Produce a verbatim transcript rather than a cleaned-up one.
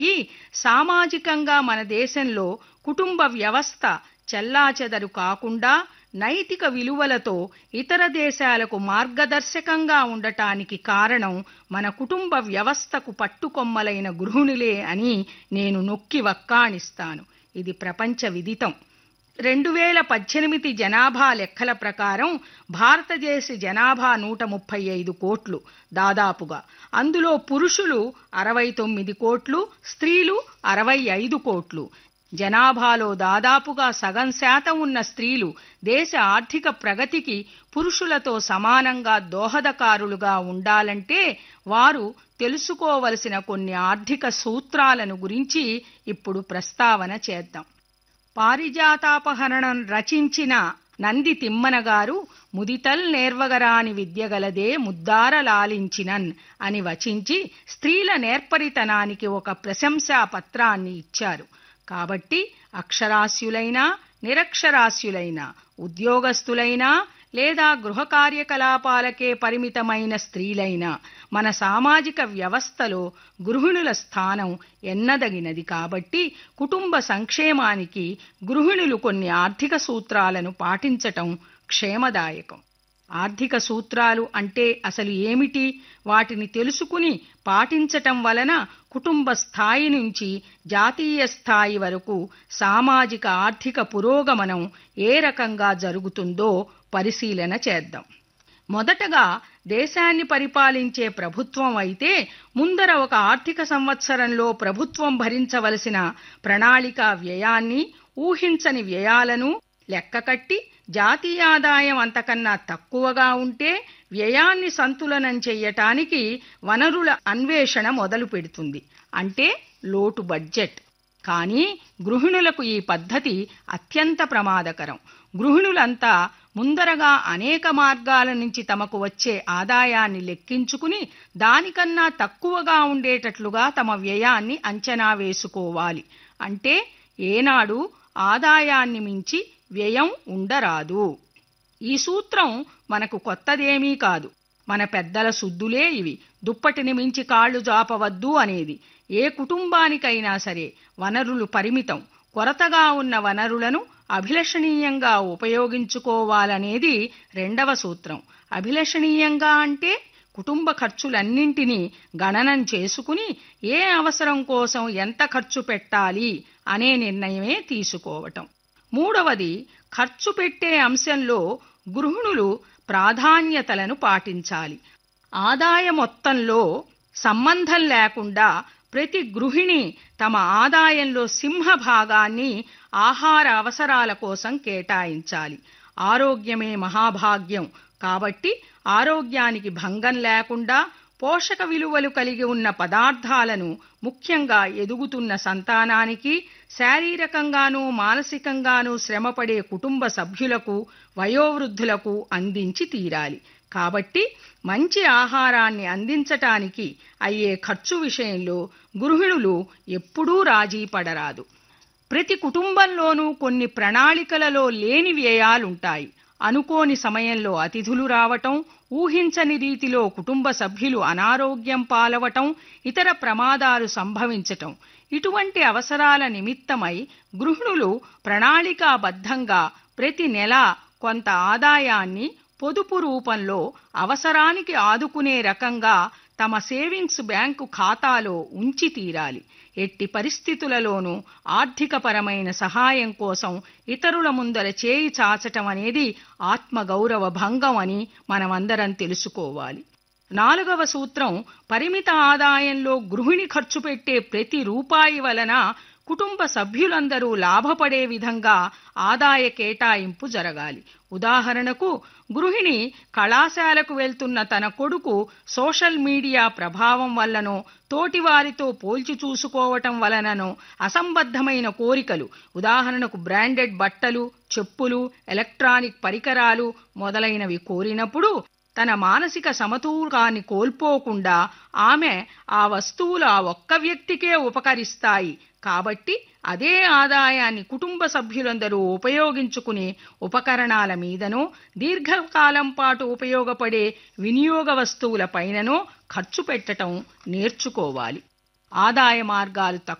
ఈ సామాజికంగా మన దేశంలో కుటుంబ వ్యవస్థ చెల్లాచెదరు కాకుండా నైతిక విలువలతో ఇతర దేశాలకు మార్గదర్శకంగా ఉండటానికి కారణం మన కుటుంబ వ్యవస్థకు పట్టుకొమ్మలైన గృహిణులే అని నేను నొక్కి వక్కాణిస్తాను. ఇది ప్రపంచ విదితం. రెండు వేల పద్దెనిమిది జనాభా లెక్కల ప్రకారం భారతదేశ జనాభా నూట ముప్పై ఐదు కోట్లు దాదాపుగా. అందులో పురుషులు అరవై తొమ్మిది కోట్లు, స్త్రీలు అరవై ఐదు కోట్లు. జనాభాలో దాదాపుగా సగం శాతం ఉన్న స్త్రీలు దేశ ఆర్థిక ప్రగతికి పురుషులతో సమానంగా దోహదకారులుగా ఉండాలంటే వారు తెలుసుకోవలసిన కొన్ని ఆర్థిక సూత్రాలను గురించి ఇప్పుడు ప్రస్తావన చేద్దాం. పారిజాతాపహరణం రచించిన నంది తిమ్మన గారు ముదితల్ నేర్వగరాని విద్యగలదే ముద్దార లాలించినన్ అని వచించి స్త్రీల నేర్పరితనానికి ఒక ప్రశంసా పత్రాన్ని ఇచ్చారు. కాబట్టి అక్షరాస్యులైనా నిరక్షరాస్యులైనా ఉద్యోగస్తులైనా లేదా గృహ కార్యకలాపాలకే పరిమితమైన స్త్రీలైనా మన సామాజిక వ్యవస్థలో గృహిణుల స్థానం ఎన్నదగినది. కాబట్టి కుటుంబ సంక్షేమానికి గృహిణులు కొన్ని ఆర్థిక సూత్రాలను పాటించటం క్షేమదాయకం. ఆర్థిక సూత్రాలు అంటే అసలు ఏమిటి? వాటిని తెలుసుకుని పాటించటం వలన కుటుంబ స్థాయి నుంచి జాతీయ స్థాయి వరకు సామాజిక ఆర్థిక పురోగమనం ఏ రకంగా జరుగుతుందో పరిశీలన చేద్దాం. మొదటగా దేశాన్ని పరిపాలించే ప్రభుత్వం అయితే ముందర ఒక ఆర్థిక సంవత్సరంలో ప్రభుత్వం భరించవలసిన ప్రణాళిక వ్యయాన్ని, ఊహించని వ్యయాలను లెక్కకట్టి జాతీయ ఆదాయం అంతకన్నా తక్కువగా ఉంటే వ్యయాన్ని సంతులనం చెయ్యటానికి వనరుల అన్వేషణ మొదలు పెడుతుంది. అంటే లోటు బడ్జెట్. కానీ గృహిణులకు ఈ పద్ధతి అత్యంత ప్రమాదకరం. గృహిణులంతా ముందరగా అనేక మార్గాల నుంచి తమకు వచ్చే ఆదాయాన్ని లెక్కించుకుని దానికన్నా తక్కువగా ఉండేటట్లుగా తమ వ్యయాన్ని అంచనా వేసుకోవాలి. అంటే ఏనాడు ఆదాయాన్ని మించి వ్యయం ఉండరాదు. ఈ సూత్రం మనకు కొత్తదేమీ కాదు. మన పెద్దల సుద్దులే ఇవి. దుప్పటిని మించి కాళ్లు జాపవద్దు అనేది. ఏ కుటుంబానికైనా సరే వనరులు పరిమితం. కొరతగా ఉన్న వనరులను అభిలషణీయంగా ఉపయోగించుకోవాలనేది రెండవ సూత్రం. అభిలషణీయంగా అంటే కుటుంబ ఖర్చులన్నింటినీ గణనం చేసుకుని ఏ అవసరం కోసం ఎంత ఖర్చు పెట్టాలి అనే నిర్ణయమే తీసుకోవటం. మూడవది, ఖర్చు పెట్టే అంశంలో గృహిణులు ప్రాధాన్యతలను పాటించాలి. ఆదాయ మొత్తంలో సంబంధం లేకుండా ప్రతి గృహిణి తమ ఆదాయంలో సింహభాగాన్ని ఆహార అవసరాల కోసం కేటాయించాలి. ఆరోగ్యమే మహాభాగ్యం. కాబట్టి ఆరోగ్యానికి భంగం లేకుండా పోషక విలువలు కలిగి ఉన్న పదార్థాలను ముఖ్యంగా ఎదుగుతున్న సంతానానికి, శారీరకంగానూ మానసికంగానూ శ్రమపడే కుటుంబ సభ్యులకు, వయోవృద్ధులకు అందించి తీరాలి. కాబట్టి మంచి ఆహారాన్ని అందించటానికి అయ్యే ఖర్చు విషయంలో గృహిణులు ఎప్పుడూ రాజీ పడరాదు. ప్రతి కుటుంబంలోనూ కొన్ని ప్రణాళికలలో లేని వ్యయాలుంటాయి. అనుకోని సమయంలో అతిథులు రావటం, ఊహించని రీతిలో కుటుంబ సభ్యులు అనారోగ్యం పాలవటం, ఇతర ప్రమాదాలు సంభవించటం. ఇటువంటి అవసరాల నిమిత్తమై గృహిణులు ప్రణాళికాబద్ధంగా ప్రతి నెల కొంత ఆదాయాన్ని పొదుపు రూపంలో అవసరానికి ఆదుకునే రకంగా తమ సేవింగ్స్ బ్యాంకు ఖాతాలో ఉంచి తీరాలి. ఎట్టి పరిస్థితులలోనూ ఆర్థికపరమైన సహాయం కోసం ఇతరుల ముందర చేయి చాచటం అనేది ఆత్మగౌరవ భంగం అని మనమందరం తెలుసుకోవాలి. నాలుగవ సూత్రం, పరిమిత ఆదాయంలో గృహిణి ఖర్చు పెట్టే ప్రతి రూపాయి వలన కుటుంబ సభ్యులందరూ లాభపడే విధంగా ఆదాయ కేటాయింపు జరగాలి. ఉదాహరణకు, గృహిణి కళాశాలకు వెళ్తున్న తన కొడుకు సోషల్ మీడియా ప్రభావం వల్లనో, తోటివారితో పోల్చి చూసుకోవటం వలననో అసంబద్ధమైన కోరికలు, ఉదాహరణకు బ్రాండెడ్ బట్టలు, చెప్పులు, ఎలక్ట్రానిక్ పరికరాలు మొదలైనవి కోరినప్పుడు తన మానసిక సమతూకాన్ని కోల్పోకుండా ఆమె ఆ వస్తువులు ఆ ఒక్క వ్యక్తికే ఉపకరిస్తాయి కాబట్టి అదే ఆదాయాన్ని కుటుంబ సభ్యులందరూ ఉపయోగించుకునే ఉపకరణాల మీదనో, దీర్ఘకాలం పాటు ఉపయోగపడే వినియోగ వస్తువుల పైననో ఖర్చు పెట్టడం నేర్చుకోవాలి. ఆదాయ మార్గాలు